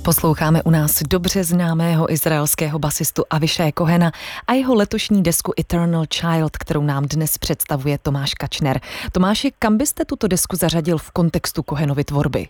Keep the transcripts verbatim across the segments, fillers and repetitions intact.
Posloucháme u nás dobře známého izraelského basistu Avishaye Kohena a jeho letošní desku Eternal Child, kterou nám dnes představuje Tomáš Kačner. Tomáši, kam byste tuto desku zařadil v kontextu Kohenovy tvorby?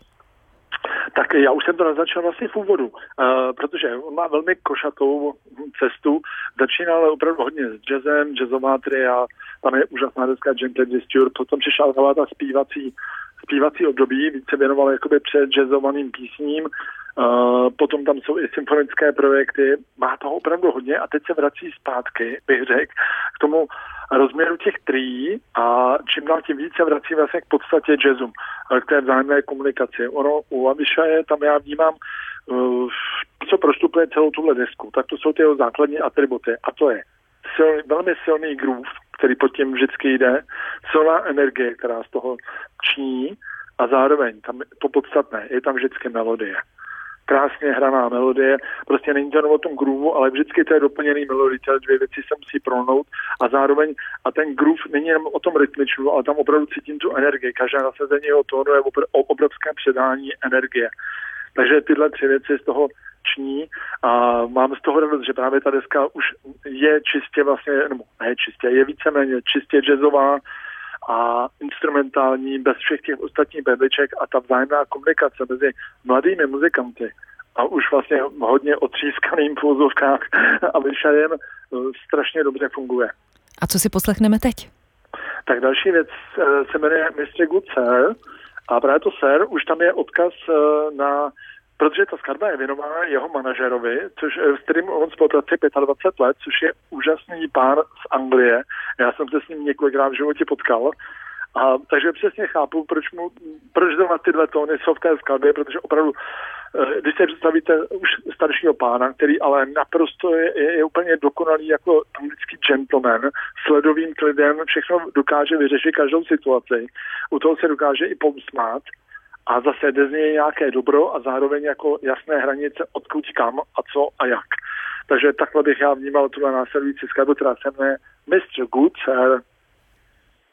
Tak já už jsem to naznačil vlastně v úvodu, uh, protože on má velmi košatou cestu. Začínal opravdu hodně s jazzem, jazzová tria, tam je úžasná deska Gentle Disture, potom přišla taková ta zpívací, zpívací období, víc se věnoval jakoby před jazzovaným písním, uh, potom tam jsou i symfonické projekty, má toho opravdu hodně a teď se vrací zpátky, bych řekl, k tomu rozměru těch trií a čím dál tím víc se vrací vlastně k podstatě jazzu, k té vzájemné komunikaci. Ono u Avishaye tam já vnímám, uh, co prostupuje celou tuhle desku, tak to jsou ty jeho základní atributy a to je silný, velmi silný groove, který pod tím vždycky jde, silná energie, která z toho ční a zároveň tam to podstatné, je tam vždycky melodie. Krásně hraná melodie, prostě není to jenom o tom grooveu, ale vždycky to je doplněný melodie, ty dvě věci se musí prolnout a zároveň, a ten groove není jenom o tom rytmičnu, ale tam opravdu cítím tu energii, každé nasazení jeho tónu je o obrovské předání energie. Takže tyhle tři věci z toho ční a mám z toho radost, že právě ta deska už je čistě vlastně, nebo ne čistě, je víceméně čistě jazzová a instrumentální, bez všech těch ostatních bedliček a ta vzájemná komunikace mezi mladými muzikanty a už vlastně hodně otřískaným v úzovkách a Avishayem strašně dobře funguje. A co si poslechneme teď? Tak další věc se jmenuje mister Good Sir a právě to Sir, už tam je odkaz na, protože ta skladba je věnována jeho manažerovi, což, s kterým on spolupracuje dvacet pět let, což je úžasný pán z Anglie. Já jsem se s ním několikrát v životě potkal. A, takže přesně chápu, proč, mu, proč zrovna tyhle tóny jsou v té skladbě, protože opravdu, když si představíte už staršího pána, který ale naprosto je, je, je úplně dokonalý jako anglický gentleman, s ledovým klidem, všechno dokáže vyřešit každou situaci. U toho se dokáže i pousmát. A zase jde z něj nějaké dobro a zároveň jako jasné hranice odkud kam a co a jak. Takže takhle bych já vnímal tuhle následující skladbu, která se jmenuje mister Good Sir.